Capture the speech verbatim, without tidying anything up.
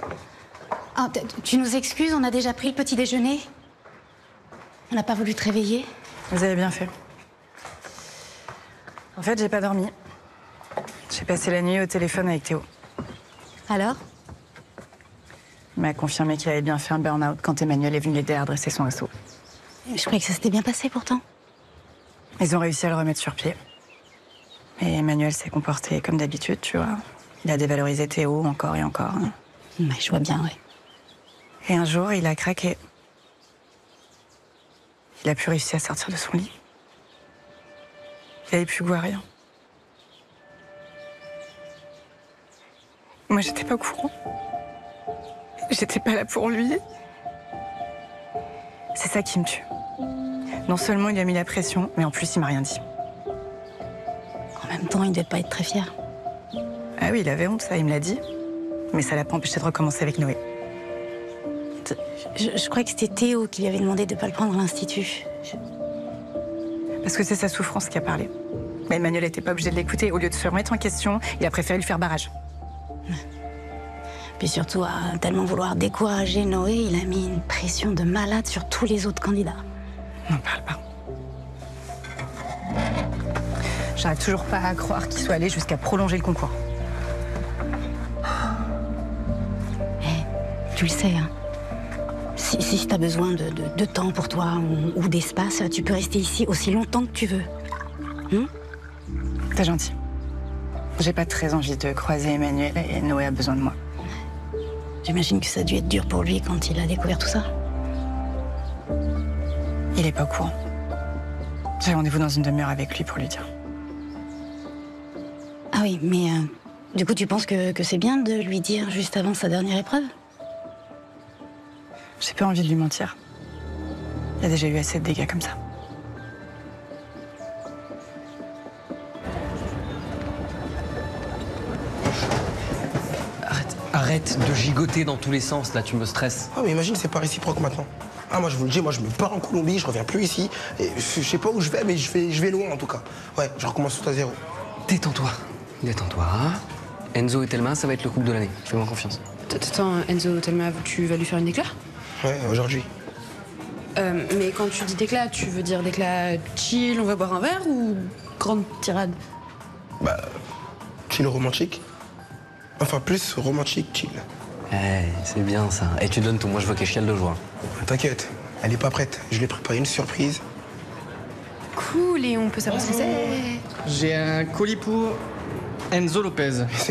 Ah, tu nous excuses, on a déjà pris le petit déjeuner. On n'a pas voulu te réveiller. Vous avez bien fait. En fait, j'ai pas dormi. J'ai passé la nuit au téléphone avec Théo. Alors? Il m'a confirmé qu'il avait bien fait un burn-out quand Emmanuel est venu l'aider à redresser son assaut. Je croyais que ça s'était bien passé pourtant. Ils ont réussi à le remettre sur pied. Et Emmanuel s'est comporté comme d'habitude, tu vois. Il a dévalorisé Théo encore et encore. Ouais, je vois bien, ouais. Et un jour, il a craqué. Il a plus réussi à sortir de son lit. Il avait plus goût à rien. Moi, j'étais pas au courant. J'étais pas là pour lui. C'est ça qui me tue. Non seulement il a mis la pression, mais en plus, il m'a rien dit. En même temps, il devait pas être très fier. Ah oui, il avait honte, ça, il me l'a dit. Mais ça l'a pas empêché de recommencer avec Noé. Je, je croyais que c'était Théo qui lui avait demandé de pas le prendre à l'institut. Je... Parce que c'est sa souffrance qui a parlé. Mais Emmanuel n'était pas obligé de l'écouter. Au lieu de se remettre en question, il a préféré lui faire barrage. Puis surtout, à tellement vouloir décourager Noé, il a mis une pression de malade sur tous les autres candidats. N'en parle pas. J'arrive toujours pas à croire qu'il soit allé jusqu'à prolonger le concours. Hey, tu le sais, hein. Si, si t'as besoin de, de, de temps pour toi ou, ou d'espace, tu peux rester ici aussi longtemps que tu veux. Hum? T'es gentil. J'ai pas très envie de croiser Emmanuel et Noé a besoin de moi. J'imagine que ça a dû être dur pour lui quand il a découvert tout ça. Il est pas au courant. J'ai rendez-vous dans une demi-heure avec lui pour lui dire. Ah oui, mais euh, du coup, tu penses que, que c'est bien de lui dire juste avant sa dernière épreuve? J'ai pas envie de lui mentir. Il y a déjà eu assez de dégâts comme ça. Arrête, arrête de gigoter dans tous les sens, là, tu me stresses. Ah mais imagine, c'est pas réciproque maintenant. Ah moi je vous le dis, moi je me pars en Colombie, je reviens plus ici. Et je sais pas où je vais, mais je vais, je vais loin en tout cas. Ouais, je recommence tout à zéro. Détends-toi, détends-toi. Enzo et Thelma, ça va être le couple de l'année, fais-moi confiance. Attends, Enzo, Thelma, tu vas lui faire une éclat? Ouais, aujourd'hui. Euh, mais quand tu dis d'éclat, tu veux dire d'éclat chill, on va boire un verre ou grande tirade? Bah, chill romantique. Enfin, plus romantique, chill. Eh, c'est bien ça. Et tu donnes tout, moi je veux qu'elle chiale de joie. T'inquiète, elle est pas prête. Je lui ai préparé une surprise. Cool, et on peut savoir ce que c'est? J'ai un colis pour Enzo Lopez.